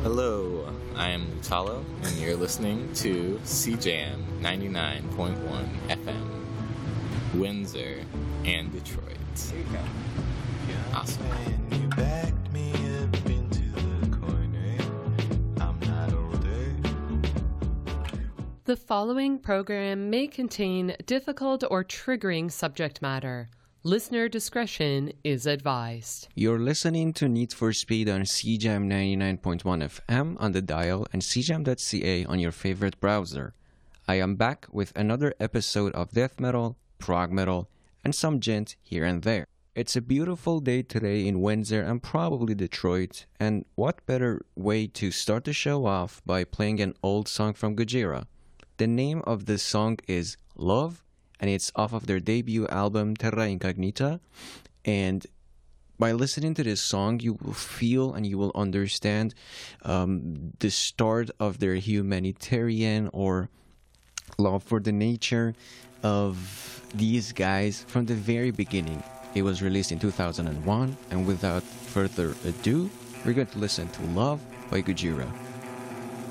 Hello, I am Lutalo, and you're listening to CJAM 99.1 FM, Windsor and Detroit. There you go. Awesome. When you backed me up into the corner, I'm not older. The following program may contain difficult or triggering subject matter. Listener discretion is advised. You're listening to Need for Speed on CJAM 99.1 FM on the dial and cjam.ca on your favorite browser. I am back with another episode of death metal, prog metal, and some djent here and there. It's a beautiful day today in Windsor and probably Detroit, and what better way to start the show off by playing an old song from Gojira. The name of the song is Love, and it's off of their debut album Terra Incognita. And by listening to this song, you will feel and you will understand the start of their humanitarian or love for the nature of these guys from the very beginning. It was released in 2001, and without further ado, we're going to listen to Love by Gojira.